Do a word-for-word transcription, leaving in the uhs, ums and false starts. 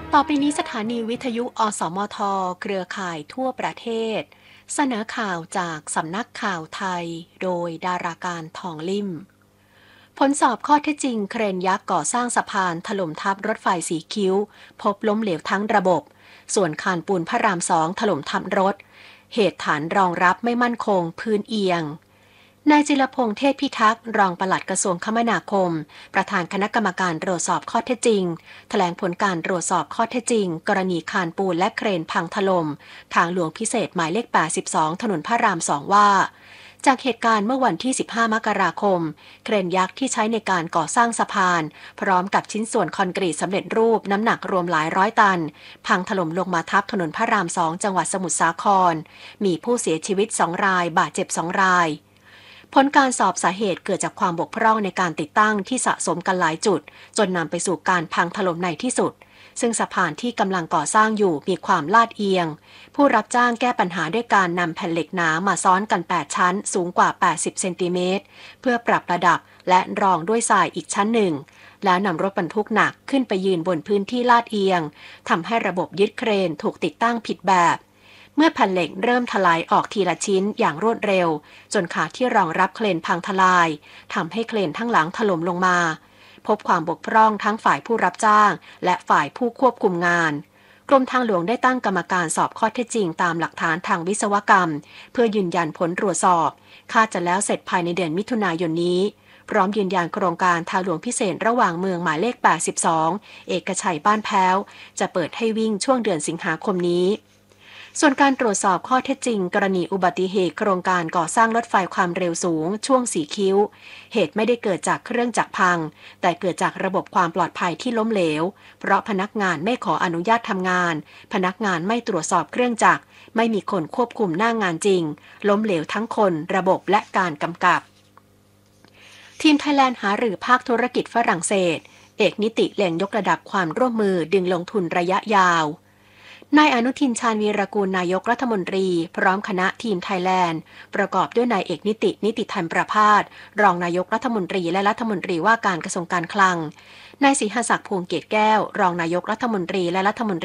ต่อไปนี้สถานีวิทยุอสมทเครือข่ายทั่วประเทศเสนอข่าวจากสำนักข่าวไทยโดยดาราการทองลิ่มผลสอบข้อเท็จจริงเครนยักษ์ก่อสร้างสะพานถล่มทับรถไฟสีคิ้วพบล้มเหลวทั้งระบบส่วนคานปูนพระรามสองถล่มทับรถเหตุฐานรองรับไม่มั่นคงพื้นเอียงนายจิรพงษ์เทพพิทักษ์รองปลัดกระทรวงคมนาคมประธานคณะกรรมการตรวจสอบข้อเท็จจริงแถลงผลการตรวจสอบข้อเท็จจริงกรณีคานปูนและเครนพังถล่มทางหลวงพิเศษหมายเลขแปดสิบสองถนนพระรามสองว่าจากเหตุการณ์เมื่อวันที่สิบห้ามกราคมเครนยักษ์ที่ใช้ในการก่อสร้างสะพานพร้อมกับชิ้นส่วนคอนกรีตสำเร็จรูปน้ำหนักรวมหลายร้อยตันพังถล่มลงมาทับถนนพระรามสองจังหวัดสมุทรสาครมีผู้เสียชีวิตสองรายบาดเจ็บสองรายผลการสอบสาเหตุเกิดจากความบกพร่องในการติดตั้งที่สะสมกันหลายจุดจนนำไปสู่การพังถล่มในที่สุดซึ่งสะพานที่กำลังก่อสร้างอยู่มีความลาดเอียงผู้รับจ้างแก้ปัญหาด้วยการนำแผ่นเหล็กหนามาซ้อนกันแปดชั้นสูงกว่าแปดสิบเซนติเมตรเพื่อปรับระดับและรองด้วยทรายอีกชั้นหนึ่งแล้วนำรถบรรทุกหนักขึ้นไปยืนบนพื้นที่ลาดเอียงทำให้ระบบยึดเครนถูกติดตั้งผิดแบบเมื่อแผ่นเหล็กเริ่มทลายออกทีละชิ้นอย่างรวดเร็วจนขาที่รองรับเครนพังทลายทำให้เครนทั้งหลังถล่มลงมาพบความบกพร่องทั้งฝ่ายผู้รับจ้างและฝ่ายผู้ควบคุมงานกรมทางหลวงได้ตั้งกรรมการสอบข้อเท็จจริงตามหลักฐานทางวิศวกรรมเพื่อยืนยันผลตรวจสอบคาดจะแล้วเสร็จภายในเดือนมิถุนายนนี้พร้อมยืนยันโครงการทางหลวงพิเศษระหว่างเมืองหมายเลขแปดสิบสองเอกชัยบ้านแพ้วจะเปิดให้วิ่งช่วงเดือนสิงหาคมนี้ส่วนการตรวจสอบข้อเท็จจริงกรณีอุบัติเหตุโครงการก่อสร้างรถไฟความเร็วสูงช่วงสีคิ้วเหตุไม่ได้เกิดจากเครื่องจักรพังแต่เกิดจากระบบความปลอดภัยที่ล้มเหลวเพราะพนักงานไม่ขออนุญาตทำงานพนักงานไม่ตรวจสอบเครื่องจักรไม่มีคนควบคุมหน้างานจริงล้มเหลวทั้งคนระบบและการกำกับทีมไทยแลนด์หารือภาคธุรกิจฝรั่งเศสเอกนิติเล็งยกระดับความร่วมมือดึงลงทุนระยะยาวนายอนุทินชาญวีรกูลนายกรัฐมนตรีพร้อมคณะทีมไทยแลนด์ประกอบด้วยนายเอกนิตินิติธรรมประภาสรองนายกรัฐมนตรีและรัฐมนตรีว่าการกระทรวงการคลังนายศรีหศักดิ์พวงเกตแก้วรองนายกรัฐมนตรีและรัฐมนตรี